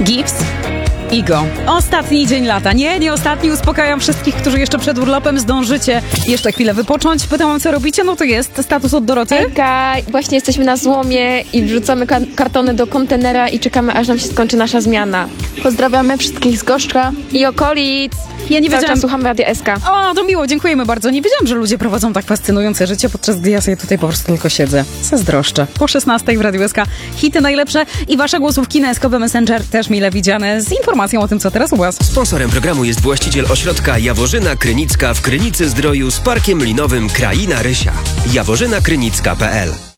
Gibbs. Igo. Ostatni dzień lata. Nie ostatni. Uspokajam wszystkich, którzy jeszcze przed urlopem zdążycie jeszcze chwilę wypocząć. Pytałam, co robicie? No to jest status od Doroty. Hejka, właśnie jesteśmy na złomie i wrzucamy kartony do kontenera i czekamy, aż nam się skończy nasza zmiana. Pozdrawiamy wszystkich z Goszczka I okolic. Ja nie wiedziałam. Słuchamy Radia SK. O, to miło, dziękujemy bardzo. Nie wiedziałam, że ludzie prowadzą tak fascynujące życie, podczas gdy ja sobie tutaj po prostu tylko siedzę. Zazdroszczę. Po 16 w Radiu SK hity najlepsze i wasze głosówki na SKB Messenger też mile widziane z informacją o tym, co teraz u was. Sponsorem programu jest właściciel ośrodka Jaworzyna Krynicka w Krynicy Zdroju z Parkiem Linowym Kraina Rysia. jaworzynakrynicka.pl